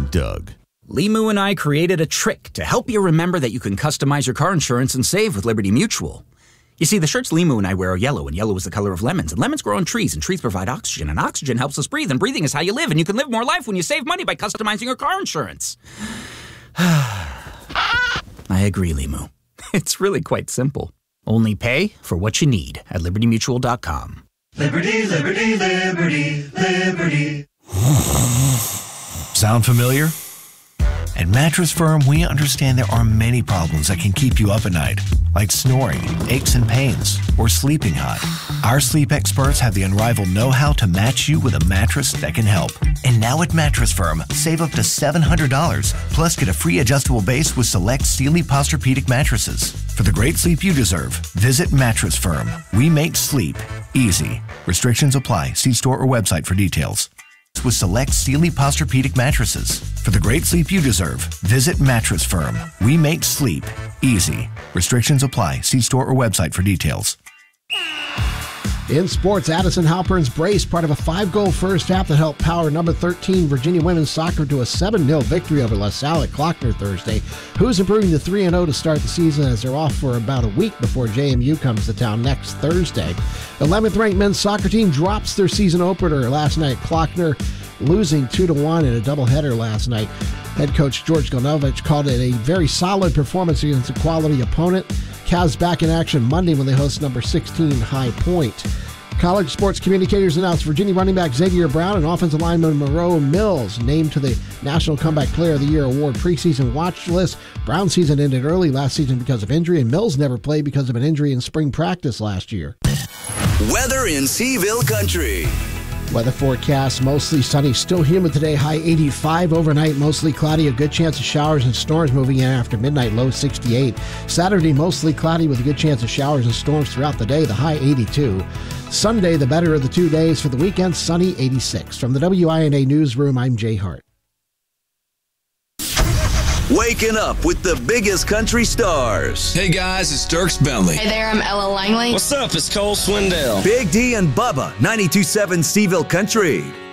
Doug. Limu and I created a trick to help you remember that you can customize your car insurance and save with Liberty Mutual. You see, the shirts Limu and I wear are yellow, and yellow is the color of lemons, and lemons grow on trees, and trees provide oxygen, and oxygen helps us breathe, and breathing is how you live, and you can live more life when you save money by customizing your car insurance. I agree, Limu. It's really quite simple. Only pay for what you need at libertymutual.com. Liberty, liberty, liberty, liberty. Sound familiar? At Mattress Firm, we understand there are many problems that can keep you up at night, like snoring, aches and pains, or sleeping hot. Our sleep experts have the unrivaled know-how to match you with a mattress that can help. And now at Mattress Firm, save up to $700, plus get a free adjustable base with select Sealy Posturepedic mattresses. For the great sleep you deserve, visit Mattress Firm. We make sleep easy. Restrictions apply. See store or website for details. With select Sealy Posturepedic mattresses. For the great sleep you deserve, visit Mattress Firm. We make sleep easy. Restrictions apply. See store or website for details. In sports, Addison Halpern's brace, part of a 5-goal first half that helped power number 13 Virginia women's soccer to a 7-0 victory over LaSalle at Klockner Thursday. Who's improving to 3-0 to start the season as they're off for about a week before JMU comes to town next Thursday. 11th-ranked men's soccer team drops their season opener last night at Klockner, losing 2-1 in a doubleheader last night. Head coach George Galnovich called it a very solid performance against a quality opponent. Cavs back in action Monday when they host number 16 High Point. College sports communicators announced Virginia running back Xavier Brown and offensive lineman Monroe Mills named to the National Comeback Player of the Year award preseason watch list. Brown's season ended early last season because of injury, and Mills never played because of an injury in spring practice last year. Weather in Seaville Country. Weather forecast, mostly sunny, still humid today, high 85. Overnight, mostly cloudy, a good chance of showers and storms moving in after midnight, low 68. Saturday, mostly cloudy with a good chance of showers and storms throughout the day, the high 82. Sunday, the better of the 2 days. For the weekend, sunny, 86. From the WINA Newsroom, I'm Jay Hart. Waking up with the biggest country stars. Hey guys, it's Dierks Bentley. Hey there, I'm Ella Langley. What's up? It's Cole Swindell. Big D and Bubba, 92.7 Seaville Country.